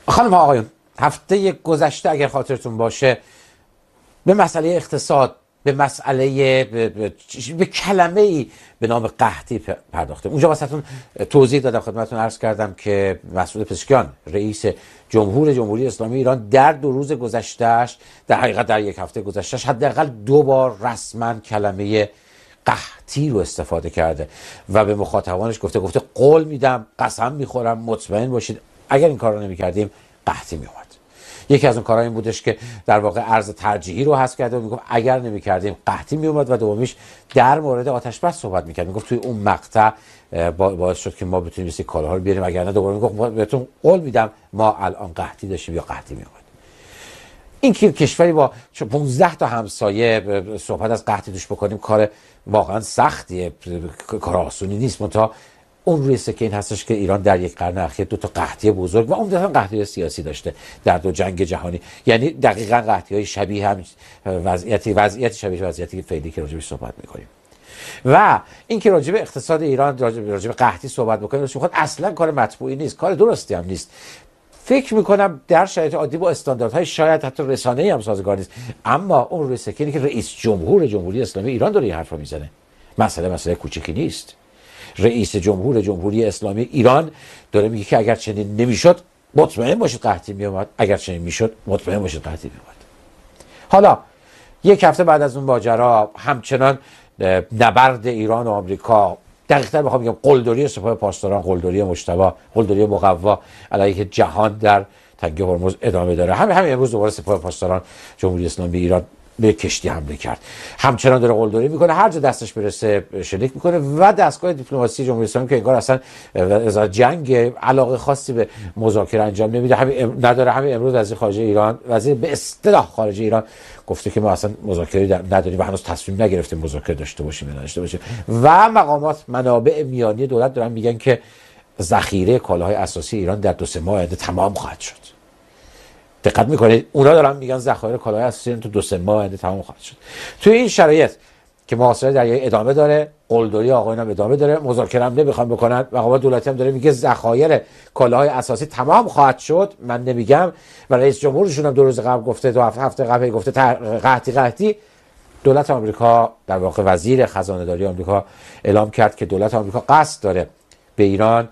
خانم ها آقایون، هفته گذشته اگر خاطرتون باشه به مسئله اقتصاد، به مسئله به کلمه ای به نام قحطی پرداختیم. اونجا واسهتون توضیح دادم، خدمتتون عرض کردم که مسعود پزشکیان رئیس جمهوری اسلامی ایران در 2 روز گذشتهش، در حقیقت در 1 هفته گذشتهش، حداقل 2 بار رسما کلمه قحطی رو استفاده کرده و به مخاطبانش گفته قول میدم، قسم میخورم، مطمئن باشید اگر این کار رو نمی‌کردیم قحطی میومد. یکی از اون کارها این بودش که در واقع ارز ترجیحی رو حذف کرده و میگفت اگر نمی‌کردیم قحطی میومد، و دومیش در مورد آتش بس صحبت می‌کرد، میگفت توی اون مقطع باعث شد که ما بتونیم این کالاها رو بیاریم، اگر نه دوباره میگفت بهتون قول میدم ما الان قحطی داشتیم یا قحطی میومد. این که کشوری با 15 تا همسایه صحبت از قحطی توش بکنیم کار واقعا سختیه، کار آسونی نیست. منتها اون روی سکه این هستش که ایران در 1 قرن اخیر 2 تا قحطی بزرگ و عمدتاً قحطی سیاسی داشته در 2 جنگ جهانی، یعنی دقیقاً قحطی‌های شبیه هم وضعیت شبیه وضعیتی فعلی که راجعش صحبت می‌کنیم. و اینکه راجع به اقتصاد ایران، راجع به قحطی صحبت بکنیم، خود اصلا کار مطبوعی نیست، کار درستی هم نیست. فکر میکنم در شرایط عادی با استانداردهای شاید حتی رسانه‌ای هم سازگار نیست، اما اون روی سکینی که رئیس جمهوری اسلامی ایران داره این حرفا میزنه، مسئله کوچیکی نیست. رئیس جمهوری اسلامی ایران داره میگه که اگر چنین نمیشد مطمئن باشید قحطی میومد، اگر چنین میشد مطمئن باشید قحطی میومد. حالا 1 هفته بعد از اون ماجرا همچنان نبرد ایران و آمریکا، دقیق‌تر بخوام بگم قلدری سپاه پاسداران، قلدری مجتبی، قلدری مقوا علیه جهان در تنگه هرمز ادامه داره. همین امروز دوباره سپاه پاسداران جمهوری اسلامی ایران به کشتی حمله کرد، همچنان داره قلدری میکنه، هر جا دستش برسه شلیک میکنه و دستگاه دیپلماسی جمهوری اسلامی که انگار اصلا از جنگ علاقه خاصی به مذاکره انجام نمیده، نداره. همین امروز وزیر خارجه ایران، وزیر به اصطلاح خارجه ایران گفته که ما اصلا مذاکره نداریم و هنوز تصمیم نگرفتیم مذاکره داشته باشیم یا نداشته باشیم. و مقامات، منابع میانی دولت دارن میگن که ذخیره کالاهای اساسی ایران در 2-3 ماه آینده تمام خواهد شد. دقت میکنید؟ اونا دارن میگن ذخایر کالاهای اساسی تو 2-3 ماه آینده تمام خواهد شد. توی این شرایط که محاصره دریایی ادامه داره، قلدری آقایون هم ادامه داره، مذاکره هم نمیخوان بکنن، مقامات دولتی هم داره میگه ذخایر کالاهای اساسی تمام خواهد شد، من نمیگم، و رئیس جمهورشون هم 2 روز قبل گفته، 2 هفته قبل گفته قحطی. دولت آمریکا، در واقع وزیر خزانه داری آمریکا اعلام کرد که دولت آمریکا قصد داره به ایران،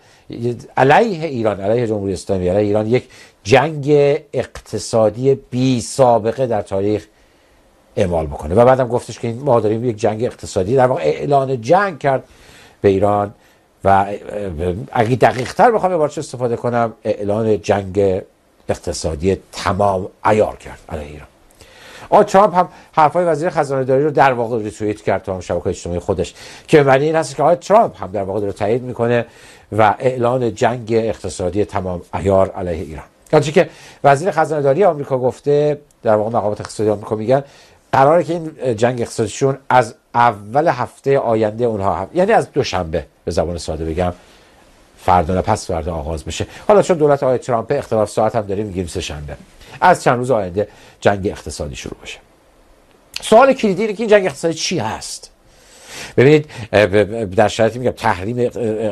علیه جمهوری اسلامی، علیه ایران، یک جنگ اقتصادی بی سابقه در تاریخ اعمال بکنه. و بعدم گفتش که ما داریم یک جنگ اقتصادی، در واقع اعلان جنگ کرد به ایران. و اگه دقیق تر بخوام عبارتش استفاده کنم، اعلان جنگ اقتصادی تمام عیار کرد علیه ایران. ترامپ هم حرفای وزیر خزانه داری رو در واقع ریتوییت کرد تو شبکه‌های اجتماعی خودش، که معنی این هست که ترامپ هم در واقع داره تایید میکنه و اعلان جنگ اقتصادی تمام عیار علیه ایران. آنچه که وزیر خزانه داری آمریکا گفته، در واقع مقامات اقتصادی آمریکا میگن قراره که این جنگ اقتصادیشون از اول هفته آینده اونها یعنی از دوشنبه به زبان ساده بگم، فردا نه پس فردا آغاز بشه. حالا چون دولت آقای ترامپ اختلاف ساعت هم داریم، میگیم سه‌شنبه، از چند روز آینده جنگ اقتصادی شروع بشه. سوال کلیدی اینه که این جنگ اقتصادی چی هست؟ ببینید، در شرایطی میگم تحریم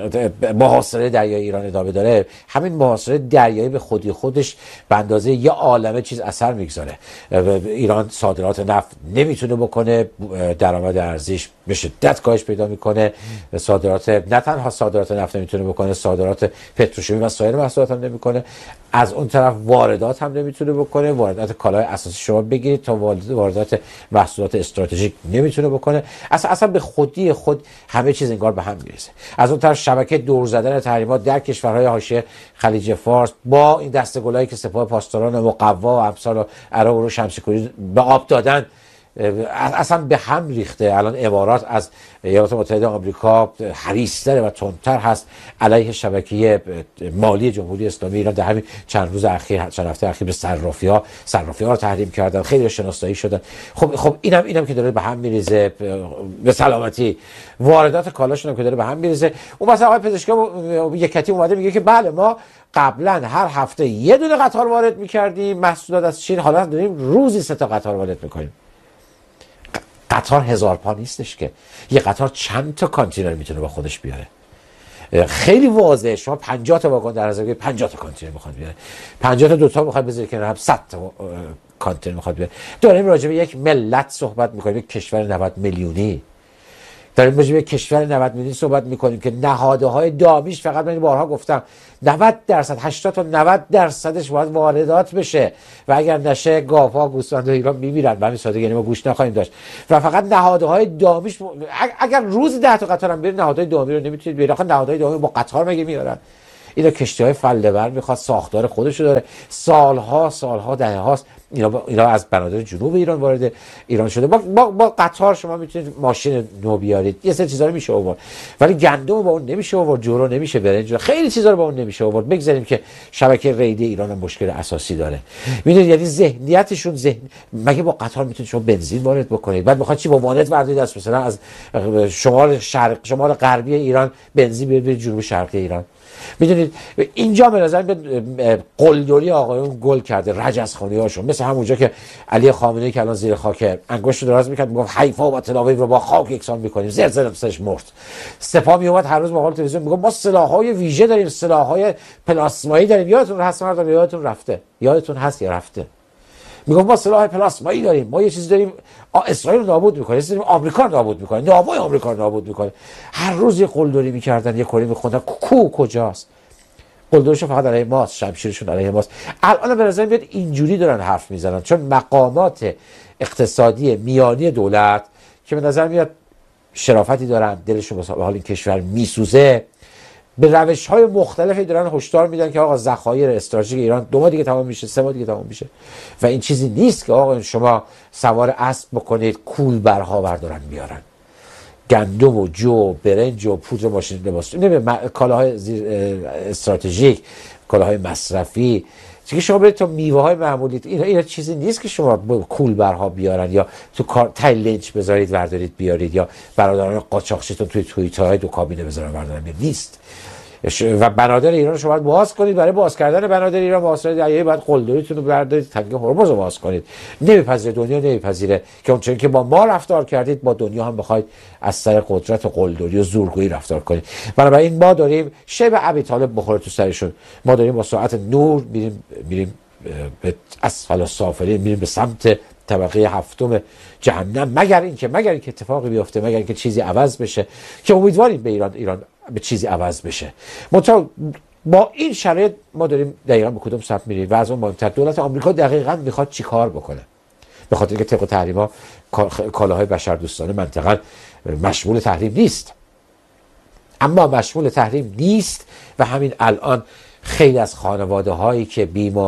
محاصره دریایی ایران ادامه داره، همین محاصره دریایی به خودی خودش به اندازه یه عالمه چیز اثر میگذاره. ایران صادرات نفت نمیتونه بکنه، درآمد ارزیش به شدت کاهش پیدا میکنه، نه تنها صادرات نفت نمیتونه بکنه، صادرات پتروشیمی و سایر محصولات هم نمیکنه، از اون طرف واردات هم نمیتونه بکنه، واردات کالای اساسی شما بگیرید تا واردات محصولات استراتژیک نمیتونه بکنه. اصلا به خودی خود همه چیز انگار به هم میرسه. از اون طرف شبکه دور زدن تحریمات در کشورهای حاشیه خلیج فارس با این دسته‌گلایی که سپاه پاسداران مقوا و امثال عراق و شمسی‌کوری به آب دادن اصلا به هم ریخته. الان امارات از ایالات متحده آمریکا حریص‌تر و تندتر هست علیه شبکه مالی جمهوری اسلامی ایران. در همین چند هفته اخیر به صرافی‌ها رو تحریم کردن، خیلی شناسایی شدن. خب اینم که داره به هم میریزه، به سلامتی واردات کالاشون هم که داره به هم میریزه. اون مثلا آقای پزشکیان یکتی اومده میگه که بله ما قبلا هر هفته یه دونه قطار وارد می‌کردیم محصولات از چین، حالا داریم روزی 3 تا قطار وارد می‌کنیم. قطار 1000 پا نیستش که، یه قطار چند تا کانتینر میتونه با خودش بیاره. خیلی واضحه. شما 50 تا واگن در نظر بگیرید، 50 تا کانتینر میخواد بیاره، 50 تا دوتا میخواد بذاره کنار هم، 100 تا کانتینر میخواد بیاره. داریم راجع به یک ملت صحبت میکنیم، یک کشور 90 میلیونی. داریم راجع به کشور 90 میلیونی صحبت میکنیم که نهادهای دامیش، فقط من بارها گفتم 90%، 80 تا 90%ش باید واردات بشه و اگر نشه گاوها گوسفند ایران میمیرن. به همین سادگی، یعنی ما گوشت نخواهیم داشت. و فقط نهادهای دامیش اگر روز 10 تا قطار هم برید، نهادهای دامی رو نمیتونید بیارید. آخه نهادهای دامی با قطار مگه میارن؟ اینا کشتی‌های فله‌ور میخواد، ساختار خودشو داره، سالها دهه هاست اینا از بنادر جنوب ایران وارد ایران شده. با قطار شما میتونید ماشین نو بیارید، یه سری چیزا رو میشه آورد، ولی گندم با اون نمیشه آورد، جورو نمیشه، برنج، خیلی چیزا رو با اون نمیشه آورد. بگذاریم که شبکه ریلی ایران هم مشکل اساسی داره. میدونید یعنی ذهنیتشون مگه با قطار میتونید شما بنزین وارد بکنید؟ بعد میخواد چی با وانت وارد دست مثلا از شمال غربی ایران بنزین بیارید جنوب شرقی ایران؟ میدونید اینجا به نظر میاد قلدری آقایون گل کرده، رجزخوانی هاشون، مثل همونجا که علی خامنه‌ای که الان زیر خاک انگشت دراز میکرد میگفت حیفا و تل آویو رو با خاک یکسان میکنیم، زلزله سرش مرد. سپاه میومد هر روز با حال تلویزیون میگفت ما سلاح‌های ویژه داریم، سلاح‌های پلاسمایی داریم. یادتون هست مردم؟ یادتون رفته؟ یادتون هست یا رفته؟ میگم ما سلاح پلاسمایی داریم، ما یه چیز داریم اسرائیل رو نابود میکنه، یه چیز داریم آمریکا رو نابود میکنه، ناوای آمریکا رو نابود میکنه. هر روز یه قلدری میکردن، یه کاری میخوندن. کجاست؟ قلدرشون فقط علیه ماست، شمشیرشون علیه ماست. الان به نظر میاد اینجوری دارن حرف میزنن، چون مقامات اقتصادی میانی دولت که به نظر میاد شرافتی دارن، دلشون به حال این کشور میسوزه، به روش‌های مختلفی دارن هشدار میدن که آقا ذخایر استراتژیک ایران 2 ماه دیگه تمام میشه، 3 ماه دیگه تمام میشه و این چیزی نیست که آقا شما سوار اسب بکنید کولبرها بردارن بیارن. گندم و جو و برنج و پودر ماشین لباس، کالاهای استراتژیک، کالاهای مصرفی، چون شما برید تو میوه‌های معمولی، اینا چیزی نیست که شما کولبرها بیارن یا تو تای لنچ بذارید وردارید بیارید، یا برادران قاچاقچیتون توی توییترهای دو کابینه بذارن وردارن بیارید. نیست. و بنادر ایران رو شما باید باز کنید. برای باز کردن بنادر ایران واسه دیگه باید قلدریتون رو بردارید، تنگه هرمز رو باز کنید. نمیپذیره، دنیا نمیپذیره که اونچنین که با ما رفتار کردید با دنیا هم بخواید از سر قدرت و قلدری و زورگویی رفتار کنید. بنابراین ما داریم شیب ابی طالب بخوره تو سرشون. ما داریم با سرعت نور میریم به اسفل سافلین، میریم به سمت طبقه هفتم جهنم، مگر اینکه اتفاقی بیفته، مگر اینکه چیزی عوض بشه که امیدواریم به ایران به چیزی عوض بشه. با این شرایط ما داریم دقیقاً به کدوم سمت میریم و از اون مهمتر دولت آمریکا دقیقاً میخواد چی کار بکنه. به خاطر اینکه طبق تحریم‌ها کالاهای بشردوستانه منطقاً مشمول تحریم نیست، اما مشمول تحریم نیست و همین الان خیلی از خانواده هایی که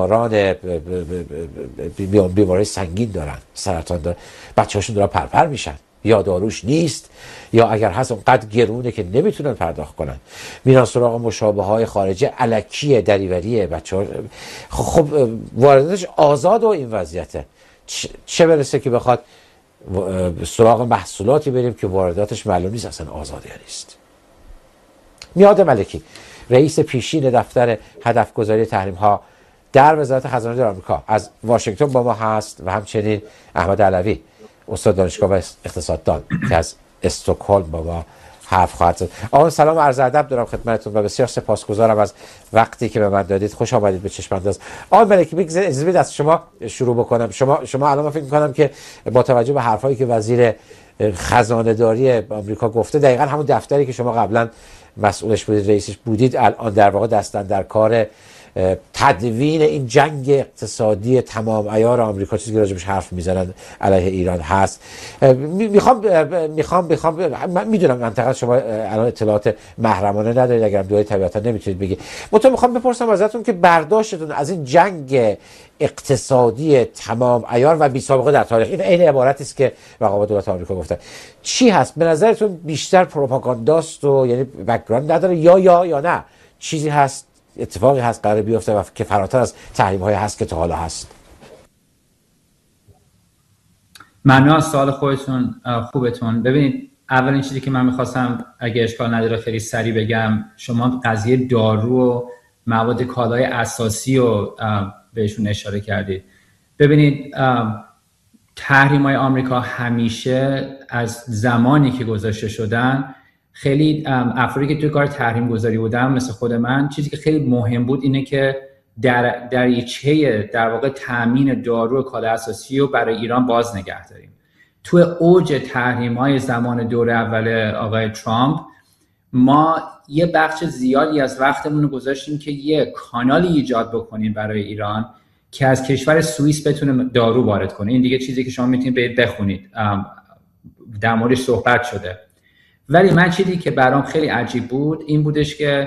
بیماری سنگین دارن، سرطان دارن، بچه هاشون دارن پرپر میشن، یا داروش نیست یا اگر هست اونقدر گرونه که نمیتونن پرداخت کنن، میرن سراغ مشابه های خارجه الکیه، دریوریه. بچه ها خب وارداتش آزاد و این وضعیته، چه برسه که بخواد سراغ محصولاتی بریم که وارداتش معلوم نیست اصلا آزاد یا نیست. میاد ملکی رئیس پیشین دفتر هدفگذاری تحریم ها در وزارت خزانه داری آمریکا از واشنگتن با ما هست و همچنین احمد علوی استاد دانشگاه و اقتصاددان که از استکهلم با ما حرف خواهد زد. آقا سلام و عرض ادب دارم خدمتتون و بسیار سپاسگزارم از وقتی که به من دادید. خوش آمدید به چشم انداز. آقا ملکی اجازه بدید از شما شروع بکنم. شما الان فکر می‌کنم که با توجه به حرفایی که وزیر خزانه داری آمریکا گفته، دقیقاً همون دفتری که شما قبلا مسئولش بودید، رئیسش بودید، الان در واقع دستن در کار تدوین این جنگ اقتصادی تمام عیار آمریکا، چیزی که راجبش حرف میزنن علیه ایران هست. میخوام من میدونم منطقه شما الان اطلاعات محرمانه ندارید، اگر هم دوی طبیعتا نمیتونید بگید. میخوام بپرسم ازتون که برداشتتون از این جنگ اقتصادی تمام عیار و بی سابقه در تاریخ، این عین عبارتی است که مقامات دولت آمریکا گفتن، چی هست به نظرتون؟ بیشتر پروپاگانداست و یعنی بک‌گراند نداره یا نه چیزی هست، اتفاقی هست قرار بیفته و که فراتر از تحریم‌های هست که تا حالا هست؟ ممنون از سوال خودتون خوبتون. ببینید، اولین چیزی که من می‌خواستم اگه اشکال نداره خیلی سریع بگم، شما قضیه دارو و مواد کالای اساسی رو بهشون اشاره کردید. ببینید، تحریم‌های آمریکا همیشه از زمانی که گذاشته شدن خیلی افرادی که توی کار تحریم گذاری بودن مثل خود من، چیزی که خیلی مهم بود اینه که دریچه در واقع تامین دارو و کالای اساسی رو برای ایران باز نگه داریم. توی اوج تحریم‌های زمان دوره اول آقای ترامپ ما یه بخش زیادی از وقتمون رو گذاشتیم که یه کانالی ایجاد بکنیم برای ایران که از کشور سوئیس بتونه دارو وارد کنه. این دیگه چیزی که شما میتونید برید بخونید، در موردش صحبت شده. ولی من چیزی که برام خیلی عجیب بود این بودش که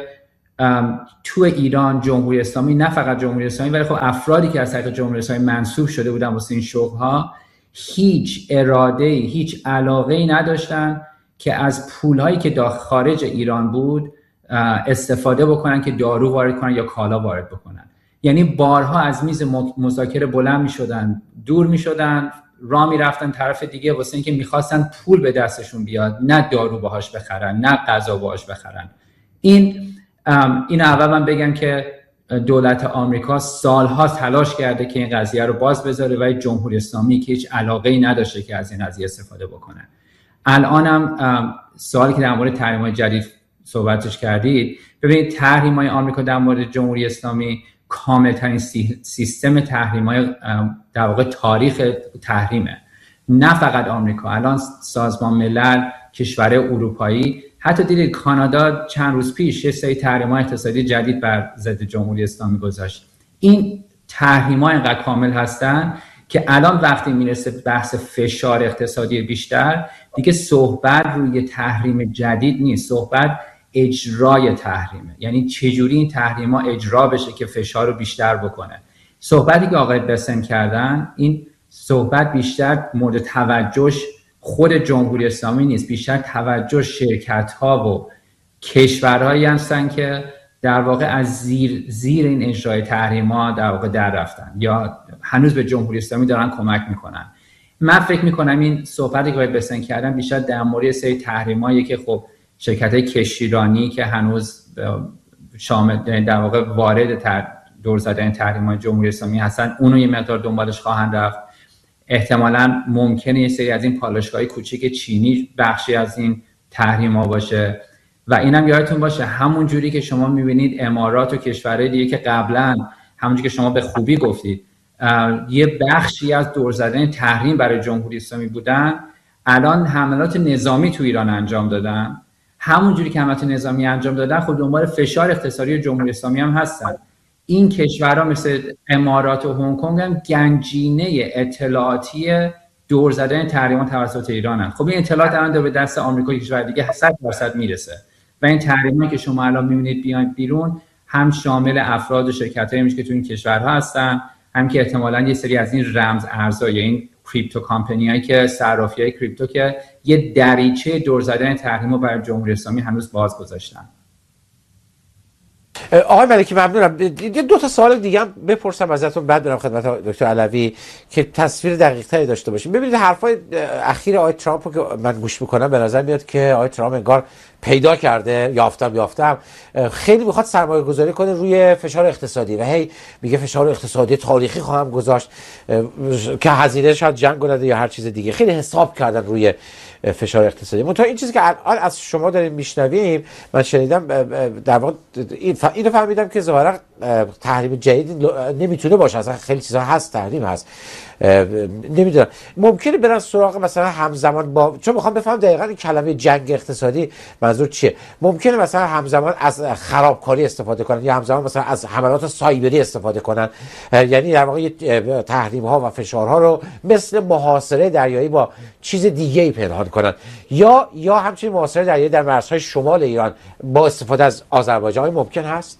تو ایران جمهوری اسلامی، نه فقط جمهوری اسلامی ولی خب افرادی که از طریق جمهوری اسلامی منسوب شده بودن واسه این شغل‌ها، هیچ اراده‌ای، هیچ علاقه‌ای نداشتن که از پول‌هایی که داخل خارج ایران بود استفاده بکنن که دارو وارد کنن یا کالا وارد بکنن. یعنی بارها از میز مذاکره بلند می‌شدن، دور می‌شدن، راه می‌رفتن طرف دیگه واسه اینکه می‌خواستن پول به دستشون بیاد، نه دارو باهاش بخرن، نه غذا باهاش بخرن. این اول من بگم که دولت آمریکا سالها تلاش کرده که این قضیه رو باز بذاره و جمهوری اسلامی که هیچ علاقه‌ای نداشته که از این قضیه استفاده بکنه. الانم سوالی که در مورد تحریم‌های جدید صحبتش کردید، ببینید تحریم‌های آمریکا در مورد جمهوری اسلامی کاملترین سیستم تحریم‌های در واقع تاریخ تحریمه. نه فقط آمریکا، الان سازمان ملل، کشورهای اروپایی، حتی دیدید کانادا چند روز پیش یه سری تحریم‌های اقتصادی جدید بر ضد جمهوری اسلامی گذاشت. این تحریم‌ها اینقدر کامل هستن که الان وقتی میرسه بحث فشار اقتصادی بیشتر، دیگه صحبت روی تحریم جدید نیست، صحبت اجرای تحریمه. یعنی چجوری این تحریم‌ها اجرا بشه که فشار رو بیشتر بکنه. صحبتی که آقای بسن کردن، این صحبت بیشتر مورد توجهش خود جمهوری اسلامی نیست، بیشتر توجه شرکت‌ها و کشورهایی هستن که در واقع از زیر این اجرای تحریم‌ها در واقع در رفتن یا هنوز به جمهوری اسلامی دارن کمک میکنن. من فکر میکنم این صحبتی که باید بسن کردن بیشتر در مورد سری تحریمایی که خب شرکت‌های کشتیرانی که هنوز شامل در واقع وارد دور زدن تحریم‌های جمهوری اسلامی هستن، اونو یه مقدار دنبالش خواهند رفت. احتمالاً ممکنه یه سری از این پالایشگاه‌های کوچیک چینی بخشی از این تحریم‌ها باشه. و اینم یادتون باشه همون جوری که شما می‌بینید امارات و کشورهای دیگه که قبلاً همونجوری که شما به خوبی گفتید یه بخشی از دور زدن تحریم برای جمهوری اسلامی بودن، الان حملات نظامی تو ایران انجام دادن. همون جوری که حملات نظامی انجام دادن خود دنبال فشار اقتصادی جمهوری اسلامی هم هستن. این کشورها مثل امارات و هنگ کنگ هم گنجینه اطلاعاتی دور زدن تحریمات توسط ایرانن. خب این اطلاعات الان به دست آمریکا و کشور دیگه 100% میرسه و این تحریمایی که شما الان میبینید بیان بیرون هم شامل افراد و شرکتایی میشه که تو این کشورها هستن، هم که احتمالاً یه سری از این رمز ارزها یا این کریپتو کمپانیایی که صرافی‌های کریپتو که یه دریچه دور زدن تحریم‌ها برای جمهوری اسلامی هنوز باز گذاشتن. آقای ملکی ممنونم. دو تا سوال دیگه هم بپرسم ازتون بعد برم خدمت دکتر علوی که تصویر دقیق‌تری داشته باشیم. ببینید حرفای اخیر آقای ترامپ رو که من گوش میکنم به نظر میاد که آقای ترامپ انگار پیدا کرده یافتم خیلی میخواد سرمایه گذاری کنه روی فشار اقتصادی و هی میگه فشار اقتصادی تاریخی خواهم گذاشت که هزینه شاید جنگ کنه یا هر چیز دیگه. خیلی حساب کردن روی فشار اقتصادی. منتها این چیزی که الان از شما داریم میشنویم، من شنیدم در واقع اینو فهمیدم که ظاهرا تحریم جدید نمیتونه باشه، اصلا خیلی چیزا هست تحریم هست، نمیدونم ممکنه برن سراغ مثلا همزمان با، چون میخوام بفهم دقیقاً این کلمه جنگ اقتصادی منظور چیه. ممکنه مثلا همزمان از خرابکاری استفاده کنن یا همزمان مثلا از حملات سایبری استفاده کنن، یعنی در واقع تحریم ها و فشارها رو مثل محاصره دریایی با چیز دیگه ای پنهان کنن یا همچنین محاصره دریایی در مرزهای شمال ایران با استفاده از آذربایجان ممکن هست.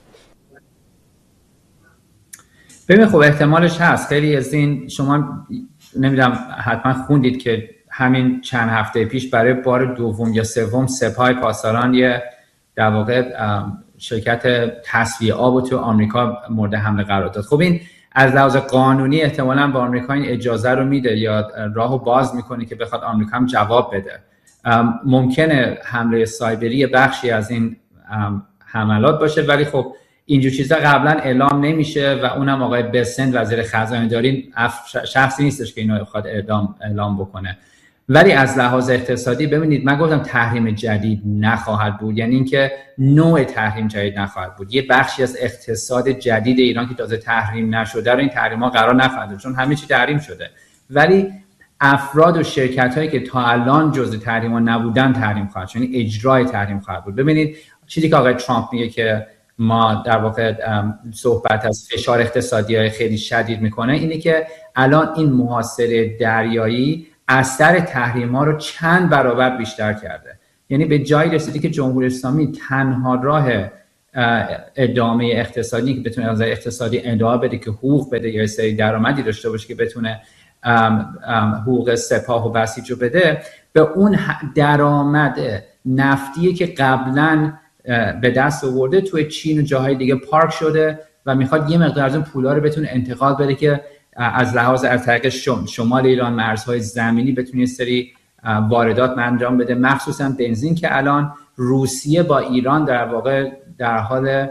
ببین خب احتمالش هست. خیلی از این شما نمیدونم حتما خوندید که همین چند هفته پیش برای بار دوم یا سوم سپاه پاسداران یه در واقع شرکت تصفیه آب تو آمریکا مورد حمله قرار داد. خب این از لحاظ قانونی احتمالاً به آمریکا این اجازه رو میده یا راهو باز میکنه که بخواد آمریکا هم جواب بده. ممکنه حمله سایبری بخشی از این حملات باشه، ولی خب اینجور چیزا قبلا اعلام نمیشه و اونم آقای بسنت وزیر خزانه داری شخصی نیستش که اینو بخواد اعلام بکنه. ولی از لحاظ اقتصادی ببینید، من گفتم تحریم جدید نخواهد بود، یعنی اینکه نوع تحریم جدید نخواهد بود. یه بخشی از اقتصاد جدید ایران که تازه تحریم نشده رو این تحریم‌ها قرار نخواهد بود، چون همه چی تحریم شده. ولی افراد و شرکت‌هایی که تا الان جزء تحریم‌ها نبودن تحریم خواهد شد، یعنی اجرای تحریم خواهد بود. ببینید چیزی که آقای ترامپ میگه که ما در واقع صحبت از فشار اقتصادی خیلی شدید میکنه، اینه که الان این محاصره دریایی اثر تحریم‌ها رو چند برابر بیشتر کرده. یعنی به جایی رسیدی که جمهوری اسلامی تنها راه ادامه اقتصادی که بتونه از اقتصادی ادامه بده که حقوق بده یا سری درآمدی داشته باشه که بتونه حقوق سپاه و بسیج رو بده، به اون درآمد نفتی که قبلا به دست آورده توی چین و جاهای دیگه پارک شده و میخواد یه مقدار از اون پولا رو بتونه انتقال بده که از لحاظ از طریق شمال ایران مرزهای زمینی بتونه یه سری واردات انجام بده، مخصوصا بنزین که الان روسیه با ایران در واقع در حال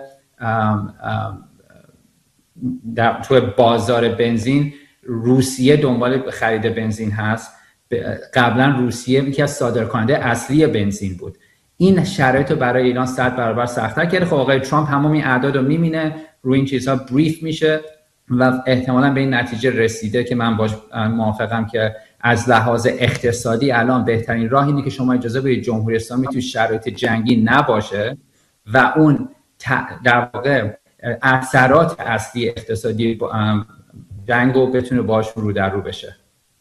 توی بازار بنزین روسیه دنبال خرید بنزین هست. قبلا روسیه یکی از صادرکننده اصلی بنزین بود. این شرایط رو برای ایران 100 برابر سخت‌تر کرده. خب آقای ترامپ تمام این اعداد رو می‌بینه، روی این چیزها بریف میشه و احتمالاً به این نتیجه رسیده که من باش موافقم که از لحاظ اقتصادی الان بهترین راه اینه که شما اجازه بدید جمهوری اسلامی توی شرایط جنگی نباشه و اون در واقع اثرات اصلی اقتصادی جنگو بتونه باشون رو در رو بشه.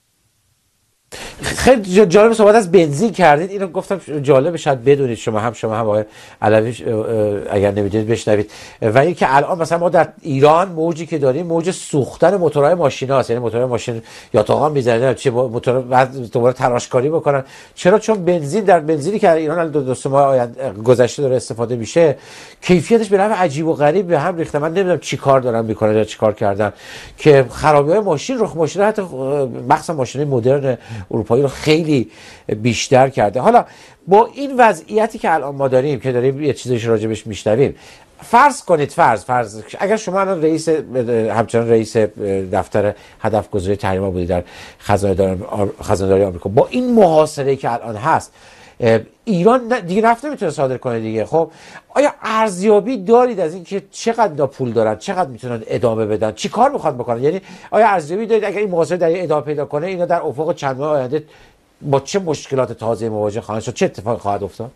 خیلی جالب صحبت از بنزین کردید، اینو گفتم جالبه شاید بدونید شما هم آقای علوی اگر نمیدونید بشنوید. و اینکه الان مثلا ما در ایران موجی که داریم موج سوختن موتورهای ماشیناست، یعنی موتورهای ماشین یا تاقام میزنن چه موتور بعد دوباره تراشکاری بکنن. چرا؟ چون بنزینی که در ایران دو ماه گذشته داره استفاده میشه کیفیتش به نحو عجیب و غریب به هم ریخته. من نمیدونم چی کار دارن میکنن یا چی کار کردن که خرابی‌های ماشین رخ ماشین حتی مخصوصا ماشین‌های مدرن اروپایی رو خیلی بیشتر کرده. حالا با این وضعیتی که الان ما داریم که داریم یه چیزش راجبش میشنویم، فرض کنید فرض اگر شما الان همچنان رئیس دفتر هدف گذاری تحریم‌ها بودید در خزانه‌داری آمریکا، با این محاصره که الان هست ایران دیگه نفت نمیتونه صادر کنه دیگه. خب آیا ارزیابی دارید از اینکه چقدر پول دارن، چقدر میتونن ادامه بدن، چی کار میخواد بکنن؟ یعنی آیا ارزیابی دارید اگر این محاصره در ادامه پیدا کنه اینا در افق چند ماه آینده با چه مشکلات تازه مواجه خواهند شد، چه اتفاقی خواهد افتاد؟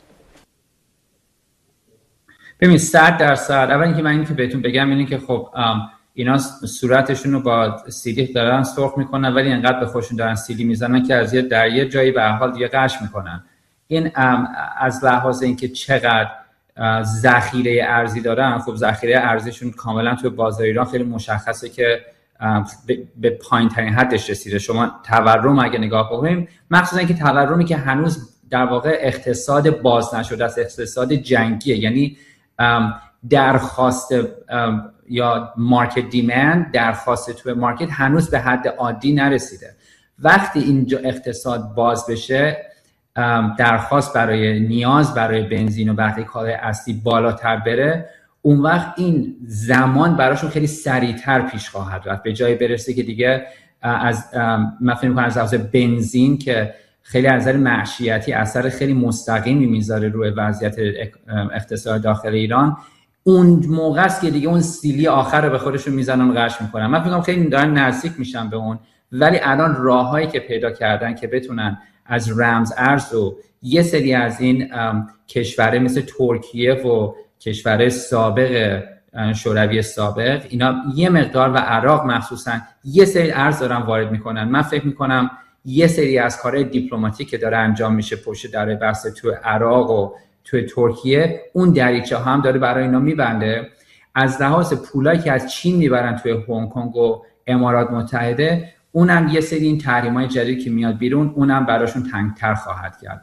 ببین 100% اول اینکه من اینکه بهتون بگم اینه که خب اینا صورتشون رو با سیلی دارن سرخ میکنن ولی انقدر به خودشون دارن سیلی میزنن که از در یه جایی به هر حال دیگه قش میکنن. این از لحاظ اینکه چقدر ذخیره ارزی دارن، خب ذخیره ارزیشون کاملا توی بازار ایران خیلی مشخصه که به پایین ترین حدش رسیده. شما تورم اگه نگاه کنیم، مخصوصا اینکه تورمی که هنوز در واقع اقتصاد باز نشده است، اقتصاد جنگیه، یعنی درخواست یا مارکت دیمند، درخواست توی مارکت هنوز به حد عادی نرسیده. وقتی اینجا اقتصاد باز بشه، درخواست برای نیاز برای بنزین و بقیه کالای اصلی بالاتر بره، اون وقت این زمان براشون خیلی سریعتر پیش خواهد رفت، به جای برسه که دیگه من فکر می‌کنم از لحاظ بنزین که خیلی از نظر معیشتی اثر خیلی مستقیمی میذاره روی وضعیت اقتصاد داخل ایران، اون موقع است که دیگه اون سیلی آخر رو به خودشون میزنن و قش میکنن. من فکر کنم خیلی دارن نزدیک میشن به اون، ولی الان راههایی که پیدا کردن که بتونن از رمز ارز و یه سری از این کشورهای مثل ترکیه و کشورهای سابق شوروی سابق، اینا یه مقدار و عراق مخصوصا یه سری ارز دارن وارد میکنن. من فکر میکنم یه سری از کارهای دیپلماتیک که داره انجام میشه پشت در بحث تو عراق و تو ترکیه، اون دریچه ها هم داره برای اینا میبنده. از لحاظ پولایی که از چین میبرن توی هنگ کنگ و امارات متحده، اونم یه سری این تحریم‌های جدید که میاد بیرون، اونم براشون تنگ‌تر خواهد کرد.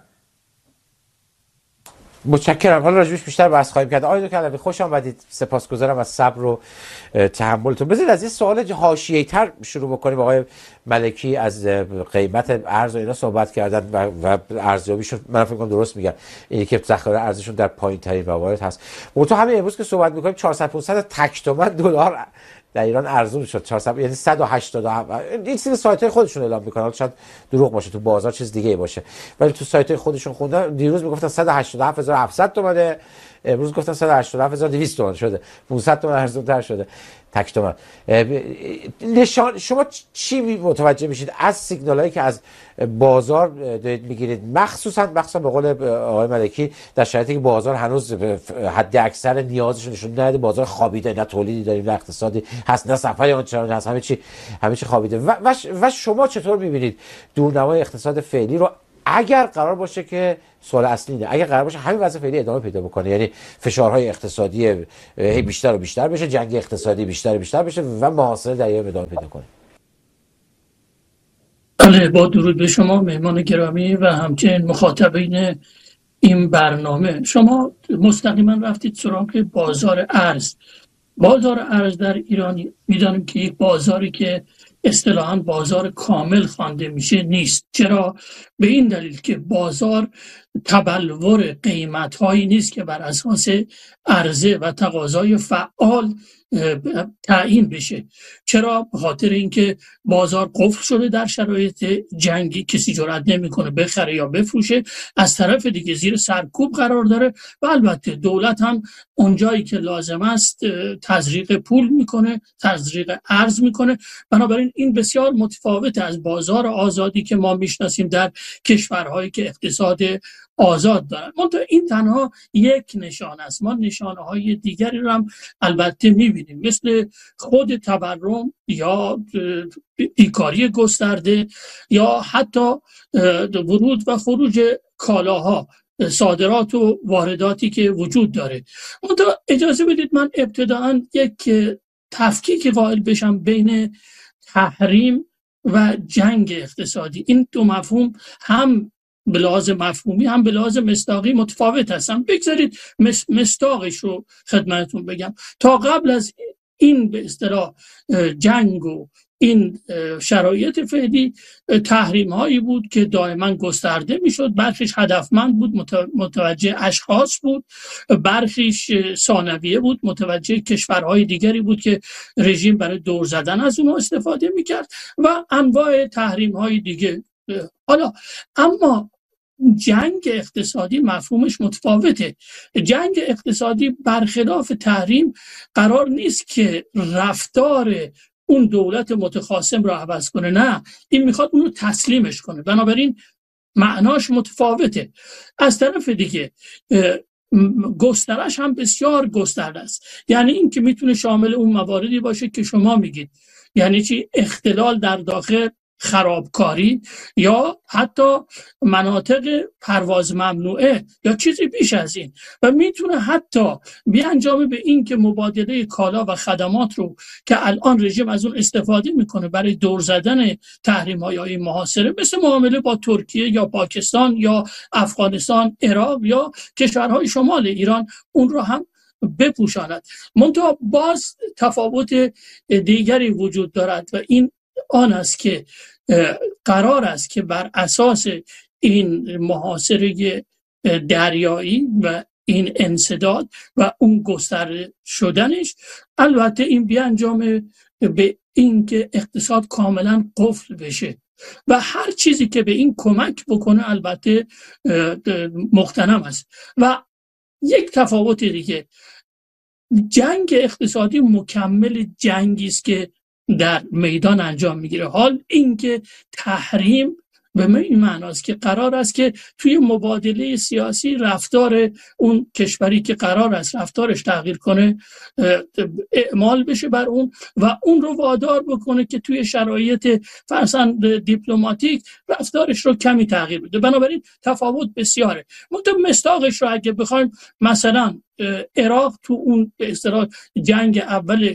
متشکرم. حالا راجبش بیشتر بحث خواهیم کرد. آقای دکتر علوی خوش آمدید. سپاسگزارم از صبر و تحملتون. بذارید از این سوال حاشیه‌ای‌تر شروع بکنیم. آقای ملکی از قیمت ارز و اینا صحبت کردن و ارزیابیشون من فکر کنم درست میگن، اینی که ذخایر ارزشون در پایین‌ترین موارد هست. منتها همین امروز که صحبت می‌کنیم 400 500 تک تومن دلار در ایران ارزون شد 400، یعنی 187. این چیز سایت‌های خودشون اعلام می‌کنن، شاید دروغ باشه، تو بازار چیز دیگه باشه، ولی تو سایت‌های خودشون خوندم دیروز میگفتن 187700 تومانه، امروز گفتن 187200 تومان شده، 500 تومان ارزان‌تر شده تک تومان. نشان شما چی متوجه میشید از سیگنالایی که از بازار دارید میگیرید، مخصوصا به قول آقای ملکی در شرایطی که بازار هنوز حد اکثر نیازش نشون نده، بازار خوابیده، نه تولیدی داریم نه اقتصادی هست نه سفری آنچنانی هست، همه چی خوابیده و شما چطور میبینید دورنمای اقتصاد فعلی رو اگر قرار باشه که سوال اصلی اینه، اگر قرار باشه همین وضع فعلی ادامه پیدا بکنه، یعنی فشارهای اقتصادی بیشتر و بیشتر بشه، جنگ اقتصادی بیشتر و بیشتر بشه و محاصره در ایران ادامه پیدا کنه؟ بله، با درود به شما مهمان گرامی و همچنین مخاطبین این برنامه. شما مستقیما رفتید سراغ بازار ارز. بازار ارز در ایران میدانیم که یک بازاری که اصطلاحاً بازار کامل خوانده میشه نیست. چرا؟ به این دلیل که بازار تبلور قیمت‌هایی نیست که بر اساس عرضه و تقاضای فعال تعیین بشه. چرا؟ به خاطر اینکه بازار قفل شده در شرایط جنگی، کسی جرئت نمیکنه بخره یا بفروشه، از طرف دیگه زیر سرکوب قرار داره و البته دولت هم اونجایی که لازم است تزریق پول میکنه، تزریق ارز میکنه. بنابراین این بسیار متفاوت از بازار آزادی که ما میشناسیم در کشورهایی که اقتصاد آزاد دارن. منتها این تنها یک نشانه است. ما نشانه های دیگری رو هم البته میبینیم، مثل خود تورم یا بیکاری گسترده یا حتی ورود و خروج کالاها، صادرات و وارداتی که وجود داره. منتها اجازه بدید من ابتداً یک تفکیک قائل بشم بین تحریم و جنگ اقتصادی. این دو مفهوم هم به لحاظ مفهومی هم به لحاظ مصداقی متفاوت هستن. بگذارید مصداقش رو خدمتتون بگم. تا قبل از این به اصطلاح جنگ و این شرایط فعلی، تحریم هایی بود که دائما گسترده میشد، برخیش هدفمند بود، متوجه اشخاص بود، برخیش ثانویه بود، متوجه کشورهای دیگری بود که رژیم برای دور زدن از اونها استفاده میکرد و انواع تحریم های دیگه. حالا اما جنگ اقتصادی مفهومش متفاوته. جنگ اقتصادی برخلاف تحریم قرار نیست که رفتار اون دولت متخاصم رو عوض کنه، نه، این میخواد اون رو تسلیمش کنه. بنابراین معناش متفاوته. از طرف دیگه گسترش هم بسیار گسترده است. یعنی این که میتونه شامل اون مواردی باشه که شما میگید، یعنی چی؟ اختلال در داخل، خرابکاری یا حتی مناطق پرواز ممنوعه یا چیزی بیش از این، و میتونه حتی بیانجامه به این که مبادله کالا و خدمات رو که الان رژیم از اون استفاده میکنه برای دور زدن تحریم‌های این محاصره، مثل معامله با ترکیه یا پاکستان یا افغانستان، عراق یا کشورهای شمال ایران، اون رو هم بپوشاند. منتها باز تفاوت دیگری وجود دارد و این آن است که قرار است که بر اساس این محاصره دریایی و این انسداد و اون گسترده شدنش، البته این بیانجامه به این که اقتصاد کاملا قفل بشه و هر چیزی که به این کمک بکنه البته مغتنم است. و یک تفاوت دیگه، جنگ اقتصادی مکمل جنگی است که در میدان انجام میگیره. حال اینکه تحریم به این معناست که قرار است که توی مبادله سیاسی رفتار اون کشوری که قرار است رفتارش تغییر کنه اعمال بشه بر اون و اون رو وادار بکنه که توی شرایط فرضاً دیپلماتیک رفتارش رو کمی تغییر بده. بنابراین تفاوت بسیاره. مصداقش رو اگه بخوایم، مثلا عراق تو اون به اصطلاح جنگ اول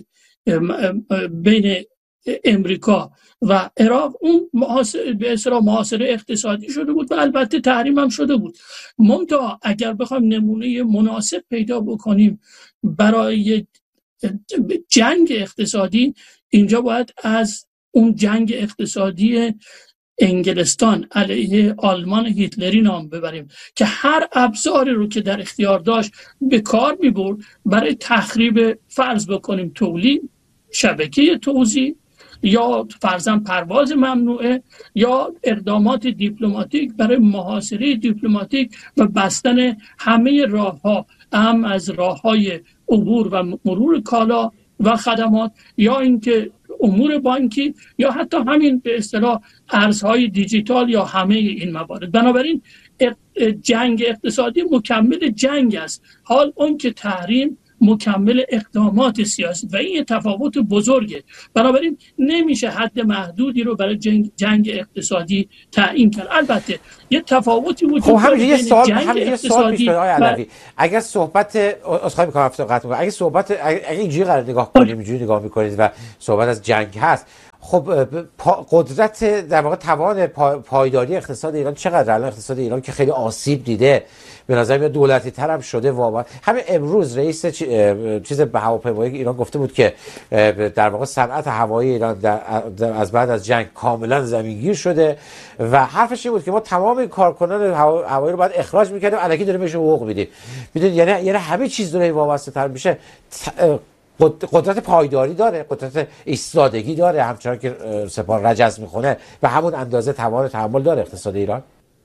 بین امریکا و عراق، اون به اصطلاح محاصره اقتصادی شده بود و البته تحریم هم شده بود. منتها اگر بخوایم نمونه مناسب پیدا بکنیم برای جنگ اقتصادی، اینجا باید از اون جنگ اقتصادی انگلستان علیه آلمان هیتلری نام ببریم که هر ابزاری رو که در اختیار داشت به کار می‌برد برای تخریب، فرض بکنیم، تولید شبکه توزیع یا فرضاً پرواز ممنوعه یا اقدامات دیپلماتیک برای محاصره دیپلماتیک و بستن همه راه‌ها، هم از راه‌های عبور و مرور کالا و خدمات، یا اینکه امور بانکی یا حتی همین به اصطلاح ارزهای دیجیتال یا همه این موارد. بنابراین جنگ اقتصادی مکمل جنگ است، حال اون که تحریم مکمل اقدامات سیاسی و این تفاوت بزرگه. بنابراین نمیشه حد محدودی رو برای جنگ اقتصادی تعیین کرد. البته یه تفاوتی وجود داره. خب همین یه سوال پیش میاد آقای علوی، اگر صحبت اسخای میکنم قطع میکنم، اگه اینجوری قرار نگاه کنیم، اینجوری نگاه میکنید و صحبت از جنگ هست، خب قدرت در واقع توان پایداری اقتصاد ایران چقدر؟ الان اقتصاد ایران که خیلی آسیب دیده، به نظر میاد دولتی تر هم شده واقعا. همین امروز رئیس چیز هواپیمایی ایران گفته بود که در واقع صنعت هوایی ایران از بعد از جنگ کاملا زمینگیر شده و حرفش این بود که ما تمام کارکنان هوایی رو باید اخراج می‌کردیم، الکی داریم بهشون حقوق میدیم. میدونید یعنی همه چیز داره وابسته تر میشه. قدرت پایداری داره، قدرت ایستادگی داره، همچنان که سپاه رجز میخونه و همون اندازه توان تحمل داره اقتصاد ایران.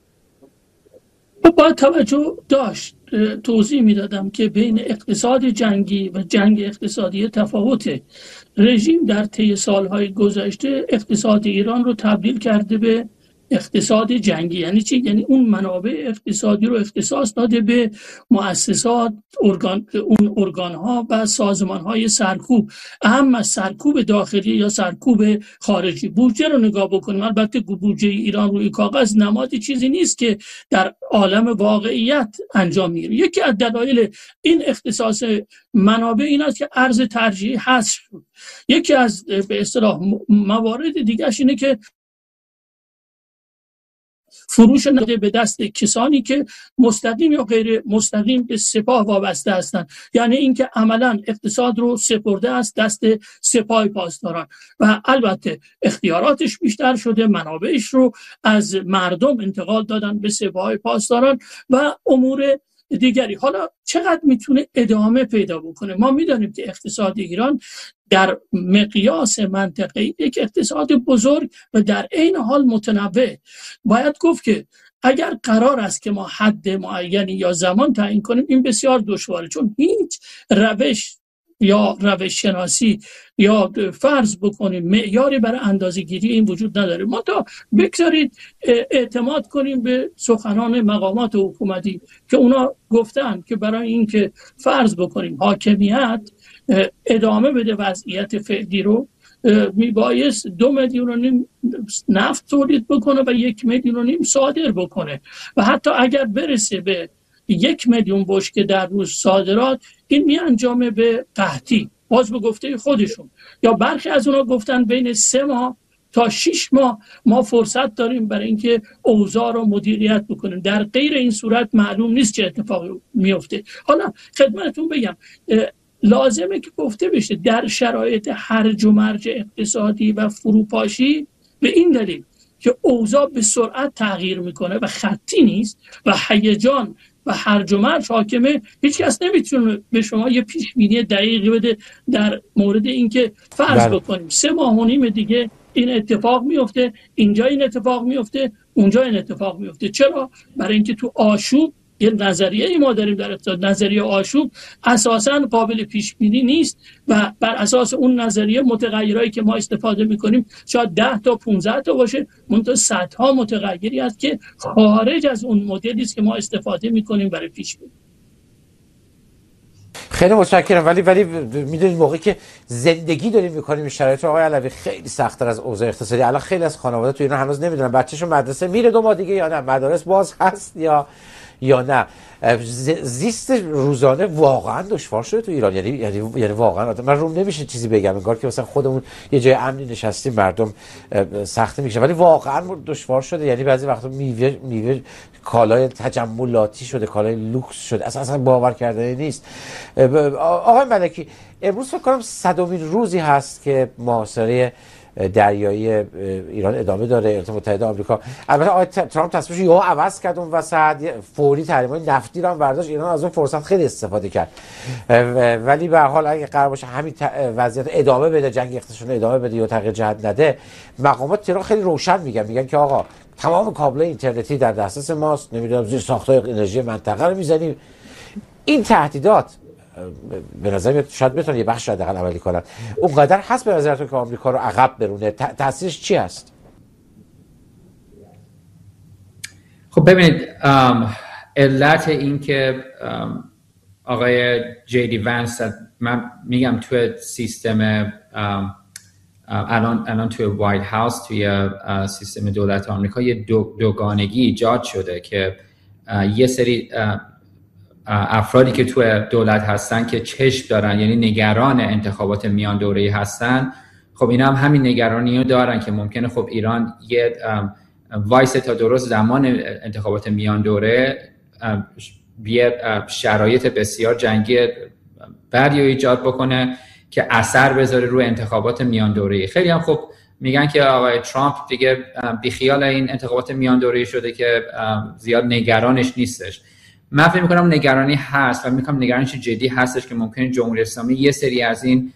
باید توجه داشت. توضیح میدادم که بین اقتصاد جنگی و جنگ اقتصادی تفاوته. رژیم در طی سالهای گذشته اقتصاد ایران رو تبدیل کرده به اقتصاد جنگی. یعنی چی؟ یعنی اون منابع اقتصادی رو اختصاص داده به مؤسسات، اون ارگان‌ها و سازمان‌های سرکوب، اهم از سرکوب داخلی یا سرکوب خارجی. بودجه رو نگاه بکنیم، البته بودجه ایران روی کاغذ نمادی چیزی نیست که در عالم واقعیت انجام میگیره. یکی از دلایل این اختصاص منابع این است که ارز ترجیحی حذف شد. یکی از به اصطلاح موارد دیگرش اینه که فروش نده به دست کسانی که مستقیم یا غیر مستقیم به سپاه وابسته هستند، یعنی اینکه عملا اقتصاد رو سپرده است دست سپاه پاسداران و البته اختیاراتش بیشتر شده، منابعش رو از مردم انتقال دادن به سپاه پاسداران و امور دیگری. حالا چقدر میتونه ادامه پیدا بکنه؟ ما میدونیم که اقتصاد ایران در مقیاس منطقه‌ای یک اقتصاد بزرگ و در عین حال متنوع. باید گفت که اگر قرار است که ما حد معینی یا زمان تعیین کنیم، این بسیار دشواره، چون هیچ روش یا روش شناسی یا فرض بکنیم معیاری برای اندازه‌گیری این وجود نداره. ما تا بگذارید اعتماد کنیم به سخنان مقامات حکومتی که اونا گفتن که برای اینکه فرض بکنیم حاکمیت ادامه بده وضعیت فعلی رو، میبایست 2.5 میلیون نفت تولید بکنه و 1.5 میلیون صادر بکنه و حتی اگر برسه به 1 میلیون بشکه در روز صادرات، این میانجامه به قحطی. باز به گفته خودشون، یا برخی از اونا گفتن بین 3 ماه تا 6 ماه ما فرصت داریم برای اینکه اوضاع رو مدیریت بکنیم. در غیر این صورت معلوم نیست چه اتفاقی میفته. حالا خدمتتون بگم لازمه که گفته بشه در شرایط هرج و مرج اقتصادی و فروپاشی، به این دلیل که اوضاع به سرعت تغییر میکنه و خطی نیست و هیجان و هرج و مرج حاکمه، هیچ کس نمیتونه به شما یه پیش بینی دقیقی بده در مورد اینکه فرض بکنیم 3.5 ماه دیگه این اتفاق میفته، اینجا این اتفاق میفته، اونجا این اتفاق میفته. چرا؟ برای اینکه تو آشوب یه نظریه ما داریم در اقتصاد، نظریه آشوب اساساً قابل پیش بینی نیست و بر اساس اون نظریه متغیرایی که ما استفاده میکنیم شاید 10 تا 15 تا باشه، منتها صدها متغیری است که خارج از اون مدلی است که ما استفاده میکنیم برای پیش بینی. خیلی متشکرم. ولی میدونید موقعی که زندگی داریم میکنیم شرایط آقای علوی خیلی سخت‌تر از اوضاع اقتصادی. الان خیلی از خانواده تو ایران هنوز نمیدونن بچه‌شون مدرسه میره 2 ماه دیگه یا نه، مدارس باز هست یا نه. زیست روزانه واقعا دشوار شده تو ایران. یعنی واقعا من روم نمیشه چیزی بگم، انگار که مثلا خودمون یه جای امنی نشستیم مردم سخت میشه، ولی واقعا دشوار شده. یعنی بعضی وقتا میوه کالای تجملاتی شده، کالای لوکس شده، اصلا باور کردنی نیست. آقای ملکی، امروز فکر کنم 100مین روزی هست که محاصره دریایی ایران ادامه داره. ایالات متحده آمریکا البته آقای ترامپ تصمیمش رو عوض کرد اون وسط، فوری تحریم‌های نفتی رو هم برداشت. ایران از اون فرصت خیلی استفاده کرد، ولی به هر حال اگه قرار باشه همین وضعیت ادامه بده، جنگ اقتصادی ادامه بده یا تغییر جهت نده، مقامات تهران خیلی روشن میگن که آقا تمام کابل‌های اینترنتی در دسترس ماست، نمیدونم زیر ساخت‌های انرژی منطقه رو میزنیم. این تهدیدات به نظر میاد شاید بتونه یه بخش حداقل عملی کنن. اونقدر هست به نظرتون که آمریکا رو عقب برونه؟ تاثیرش چی هست؟ خب ببینید، علت این که آقای جی دی ونس، من میگم توی سیستم الان توی وایت هاوس، توی سیستم دولت آمریکا یه دوگانگی ایجاد شده که یه سری افرادی که توی دولت هستن که چشم دارن، یعنی نگران انتخابات میان دوره‌ای هستن، خب اینا هم همین نگرانی رو دارن که ممکنه خب ایران یه وایس تا درست زمان انتخابات میان دوره یه شرایط بسیار جنگی بدی رو ایجاد بکنه که اثر بذاره روی انتخابات میان دوره‌ای. خیلی هم خب میگن که آقای ترامپ دیگه بیخیال این انتخابات میان دوره‌ای شده که زیاد نگرانش نیستش. من فکر می‌کنم نگرانی هست و می‌گم نگرانیش جدی هستش که ممکنه جمهوری اسلامی یه سری از این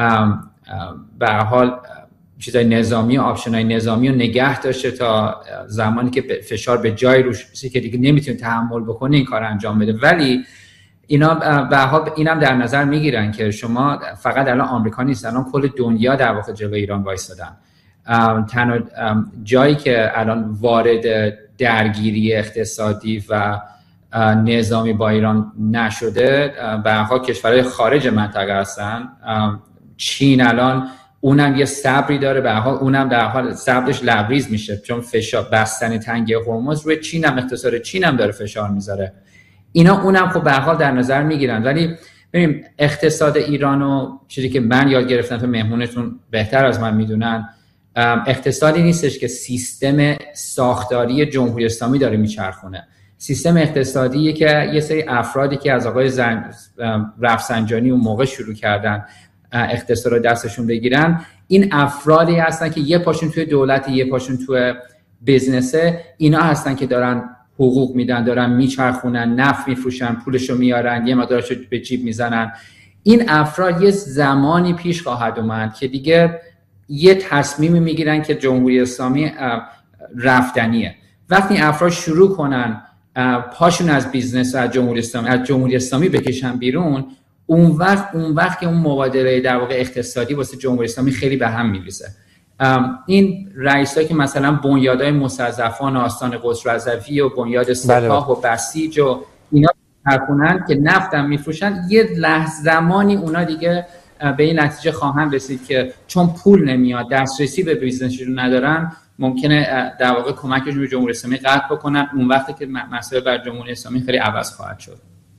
به هر حال چیزای نظامی و آپشن‌های نظامی رو نگه داشته تا زمانی که فشار به جای روش که دیگه نمیتونه تحمل بکنه این کار انجام بده. ولی اینا به هر حال اینم در نظر میگیرن که شما فقط الان آمریکا نیست، الان کل دنیا در واقع جلوی ایران وایسادن. تنها جایی که الان وارد درگیری اقتصادی و نظامی با ایران نشده به هر حال کشورهای خارج منطقه هستن. چین الان اونم یه صبری داره، به هر حال اونم در حال صبرش لبریز میشه چون فشار بستن تنگه هرمز روی چین هم، اقتصاد چین هم داره فشار میذاره. اینا اونم خب به هر حال در نظر میگیرن. ولی ببین اقتصاد ایران و چیزی که من یاد گرفتم تو مهمونتون بهتر از من میدونن، اقتصادی نیستش که سیستم ساختاری جمهوری اسلامی داره میچرخونه. سیستم اقتصادیه که یه سری افرادی که از آقای رفسنجانی اون موقع شروع کردن اقتصاد رو دستشون بگیرن، این افرادی هستن که یه پاشون توی دولت، یه پاشون توی بزنسه. اینا هستن که دارن حقوق میدن، دارن میچرخونن، نفت میفروشن، پولشو میارن، یه مقدارشو به جیب میزنن. این افراد یه زمانی پیش خواهد اومد که دیگه یه تصمیمی میگیرن که جمهوری اسلامی رفتنیه. وقتی افراد شروع کنن پاشون از بیزنس و از جمهوری اسلامی بکشن بیرون، اون وقت که اون مبادله در واقع اقتصادی واسه جمهوری اسلامی خیلی به هم میریزه. این رئیسایی که مثلا بنیادهای مستضعفان آستان قدس رضوی و بنیاد سپاه و بسیج و اینا ترکونن که نفتم میفروشن، یه لحظه زمانی اونا دیگه به این نتیجه خواهن رسید که چون پول نمیاد، دسترسی به بیزنسشون ندارن، ممکنه در واقع کمکشون به جمهوری اسلامی قطع بکنن. اون وقتی که مسئله بر جمهوری اسلامی خیلی عوض خواهد شد.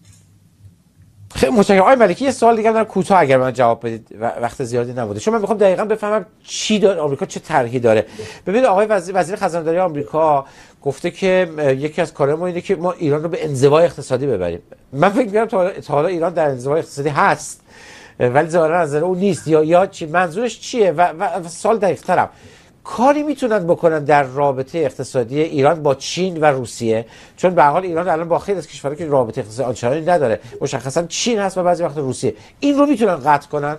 خیلی متشکرم. آقای ملکی یه سوال دیگه دارم کوتاه اگر من جواب بدید، وقت زیادی نبوده، چون من میخوام دقیقاً بفهمم چی داره آمریکا، چه طرحی داره. ببینید آقای وزیر خزانه‌داری آمریکا گفته که یکی از کارهای ما اینه که ما ایران رو به انزوای اقتصادی ببریم. من فکر می‌کنم تا حالا ایران در انزوای اقتصادی هست ولی ظاهرا از نظر اون نیست یا چی منظورش چیه؟ و سوال دقیق‌ترم، کاری میتونن بکنن در رابطه اقتصادی ایران با چین و روسیه؟ چون به هر حال ایران الان با خیلی از کشورها که رابطه اقتصادی آنچنانی نداره، مشخصا چین هست و بعضی وقت روسیه، این رو میتونن قطع کنن؟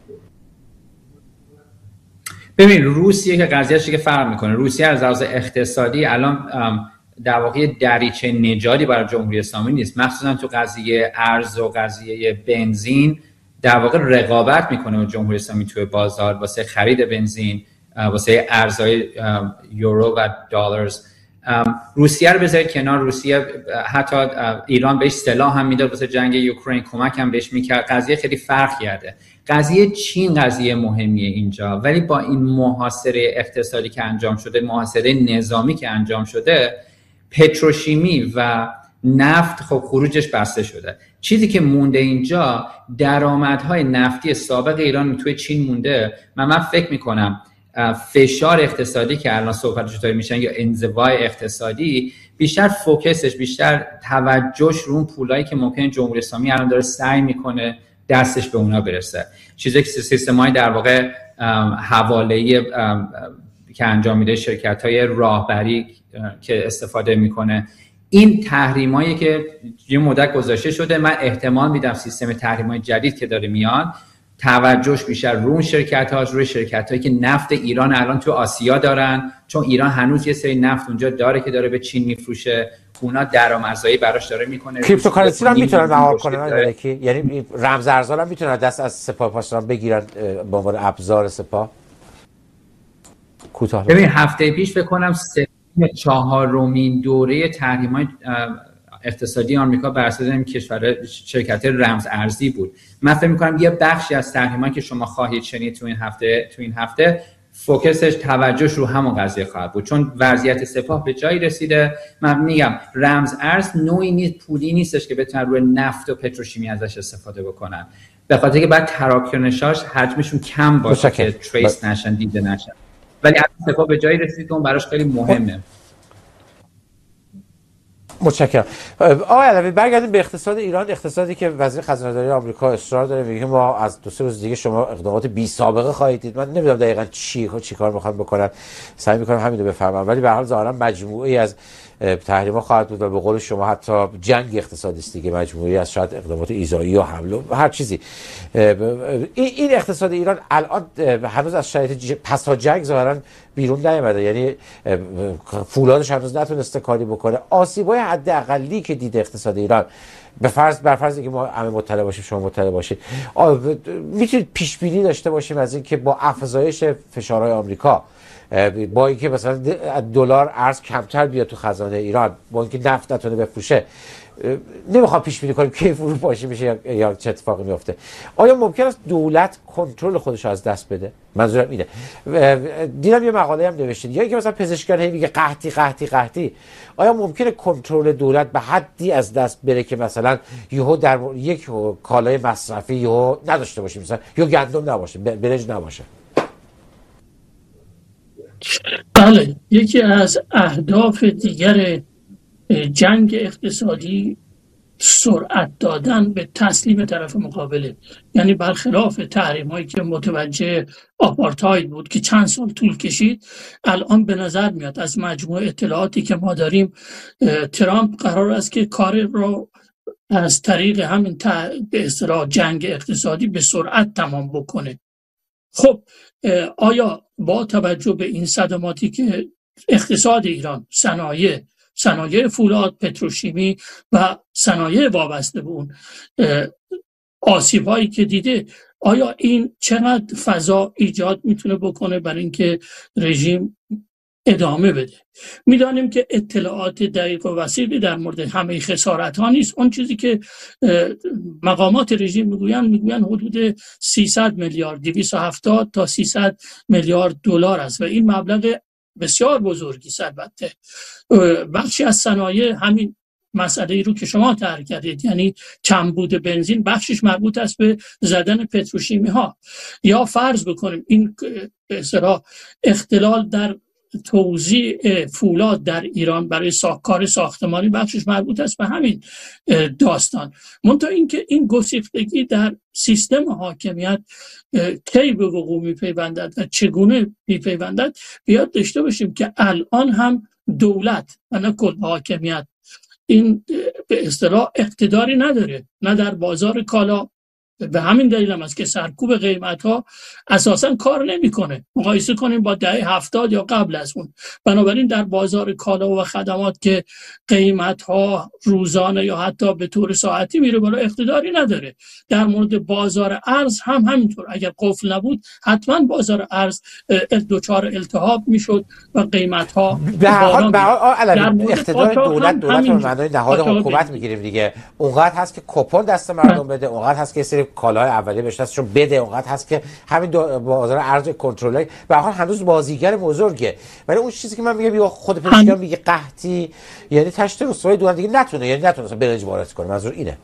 ببین روسیه که قضیه‌اش که فرق میکنه. روسیه از لحاظ اقتصادی الان در واقع دریچه نجاتی برای جمهوری اسلامی نیست، مخصوصا تو قضیه ارز و قضیه بنزین در واقع رقابت میکنه با جمهوری اسلامی توی بازار واسه خرید بنزین، واسه ارزهای یورو و دلارز. روسیه رو بذارید کنار. روسیه حتی ایران بهش سلاح هم میداد واسه جنگ اوکراین، کمک هم بهش میکرد. قضیه خیلی فرق کرده. قضیه چین قضیه مهمیه اینجا، ولی با این محاصره اقتصادی که انجام شده، محاصره نظامی که انجام شده، پتروشیمی و نفت خب خروجش بسته شده. چیزی که مونده اینجا درآمدهای نفتی سابق ایران توی چین مونده. من فکر میکنم فشار اقتصادی که الان صحبتش داره میشن یا انزوای اقتصادی، بیشتر فوکسش، بیشتر توجهش رو اون پولایی که ممکن جمهوری اسلامی الان داره سعی میکنه دستش به اونا برسه. چیزی که سیستمای در واقع حواله که انجام میده، شرکت‌های راهبری که استفاده میکنه. این تحریمایی که یه مدت گذاشته شده، من احتمال میدم سیستم تحریمای جدید که داره میاد توجهش بیشتر روی شرکت‌هایی که نفت ایران الان تو آسیا دارن، چون ایران هنوز یه سری نفت اونجا داره که داره به چین میفروشه، اونا درآمدزایی براش داره میکنه. کریپتوکارنسی هم میتونن مهار کنن، یعنی رمز ارزها هم میتونن دست از سپاه پاسداران بگیرن به عنوان ابزار سپاه. کوتاه ببین هفته پیش فکر کنم 4مین دوره تحریم‌های اقتصادی آمریکا بر اساس این کشور شرکت رمز ارزی بود. من فکر می‌کنم یه بخشی از تحریم‌هایی که شما خواهید شنید تو این هفته فوکسش توجهش رو همون قضیه خواهد بود، چون وضعیت سپاه به جایی رسیده. من میگم رمز ارز نوعی نیست، پولی نیستش که بتونن روی نفت و پتروشیمی ازش استفاده بکنن، به خاطر که بعد تراکنشاش حجمشون کم باشه که تریس نشن، دیده نشن. ولی اگه سپاه به جایی رسید که اون براش خیلی مهمه. متشکرم. آقای علوی برگردیم به اقتصاد ایران، اقتصادی که وزیر خزانه‌داری آمریکا اصرار داره میگه ما از 2-3 روز دیگه شما اقدامات بی سابقه خواهید دید. من نمیدونم دقیقاً چی کار میخوان بکنن، سعی میکنم همین رو بفهمم، ولی به هر حال ظاهرا مجموعه‌ای از تحریم‌ها خواهد بود و به قول شما حتی جنگ اقتصادی است دیگه، مجموعه‌ای از شاید اقدامات ایذایی و حمله و هر چیزی. این اقتصاد ایران الان هنوز از شرایط پس از جنگ ظاهرا بیرون نیامده، یعنی فولادش هنوز نتونسته کاری بکنه. آسیب‌های حداقلی که دیده اقتصاد ایران، بر فرض که ما همه مطلع باشیم، شما مطلع باشید، میتونید پیش بینی داشته باشیم از اینکه با افزایش فشارهای آمریکا، با اینکه مثلا دلار ارز کمتر بیاد تو خزانه ایران، با اینکه نفت نتونه بفروشه، نمیخوام پیش بینی کنیم کی فروپاشی میشه یا چه اتفاقی میفته. آیا ممکن است دولت کنترل خودش رو از دست بده؟ منظورم اینه. دیدم یه مقاله هم نوشتید یا اینکه مثلا پزشکان هی میگه قحطی، آیا ممکنه کنترل دولت به حدی از دست بره که مثلا یهو در یک کالای مصرفی یهو نداشته باشیم، مثلا یا گندم نباشه، برنج نباشه؟ بله، یکی از اهداف دیگر جنگ اقتصادی سرعت دادن به تسلیم طرف مقابله، یعنی برخلاف تحریم هایی که متوجه آپارتاید بود که چند سال طول کشید، الان به نظر میاد از مجموع اطلاعاتی که ما داریم ترامپ قرار است که کار رو از طریق همین به اصطلاح جنگ اقتصادی به سرعت تمام بکنه. خب آیا با توجه به این صدماتی که اقتصاد ایران، صنایع فولاد، پتروشیمی و صنایع وابسته به اون آسیبایی که دیده، آیا این چقدر فضا ایجاد میتونه بکنه برای اینکه رژیم ادامه بده؟ میدانیم که اطلاعات دقیق و وسیعی در مورد همه خسارت ها نیست. اون چیزی که مقامات رژیم میگوین حدود 300 میلیارد 270 تا 300 میلیارد دلار است و این مبلغ بسیار بزرگی است. البته بخشی از صنایع همین مسئله رو که شما طرح کردید، یعنی کمبود بنزین، بخشش مربوط است به زدن پتروشیمی ها، یا فرض بکنیم این به اصطلاح اختلال در توزیع فولاد در ایران برای کار ساختمانی، بخشش مربوط است به همین داستان. منتها اینکه این گسیختگی در سیستم حاکمیت کی به وقوع میپیوندد و چگونه میپیوندد، بیاد داشته باشیم که الان هم دولت و نه کل حاکمیت این به اصطلاح اقتداری نداره، نه در بازار کالا. به همین دلیل هم است که سرکوب قیمت ها اساسا کار نمیکنه، مقایسه کنیم با دهه 70 یا قبل از اون. بنابراین در بازار کالا و خدمات که قیمت ها روزانه یا حتی به طور ساعتی میره بالا، اقتداری نداره. در مورد بازار ارز هم همینطور، اگر قفل نبود حتما بازار ارز دچار التهاب میشد و قیمت ها به هر حال اقتدار دولت رو معنای نهاد حکومت میگیریم دیگه. اونقدر هست که کوپن دست مردم بده، اونقدر هست که سری کالاهای اولیه بهش دستشون بده، اونقدر هست که همین بازار ارز کنترلی به هر حال هنوز بازیگر بزرگه. ولی اون چیزی که من میگم یا خود پزشکان میگه قحطی، یعنی تشت رسوای دولت دیگه نتونه برنج وارد کنه، منظور اینه.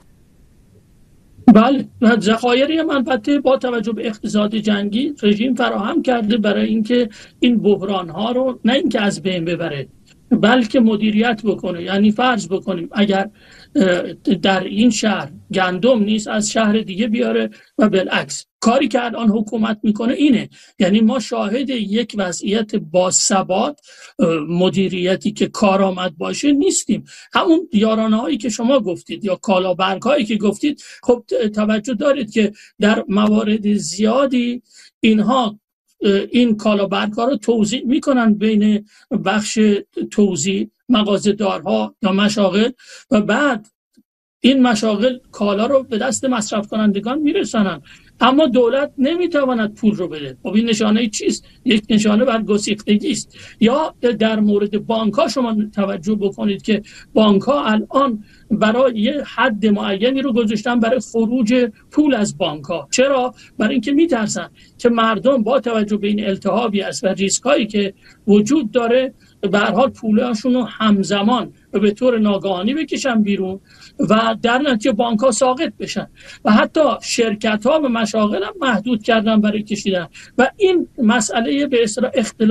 بله، ذخایری هم البته با توجه به اقتصاد جنگی رژیم فراهم کرده برای اینکه این بحران ها رو نه اینکه از بین ببره، بلکه مدیریت بکنه. یعنی فرض بکنیم اگر در این شهر گندم نیست از شهر دیگه بیاره و بالعکس. کاری که الان حکومت میکنه اینه. یعنی ما شاهد یک وضعیت با ثبات مدیریتی که کارآمد باشه نیستیم. همون یارانه هایی که شما گفتید یا کالابرگ هایی که گفتید، خب توجه دارید که در موارد زیادی اینها این کالابرگ ها رو توزیع میکنن بین بخش توزیع، مغازه‌دارها یا مشاغل، و بعد این مشاغل کالا رو به دست مصرف کنندگان میرسانن، اما دولت نمیتواند پول رو بده. خب این نشانه چیست؟ یک نشانه بر گسیختگی است. یا در مورد بانک ها شما توجه بکنید که بانک ها الان برای یه حد معینی رو گذاشتن برای خروج پول از بانک ها. چرا؟ برای اینکه میترسن که مردم با توجه به این التهابی است و ریسک هایی که وجود داره به هر حال پولاشون رو همزمان و به طور ناگهانی بکشن بیرون و در نتیجه بانک ها ساقط بشن و حتی شرکت ها و مشاغل هم محدود کردن برای کشیدن. و این مسئله به اصطلاح اختلاف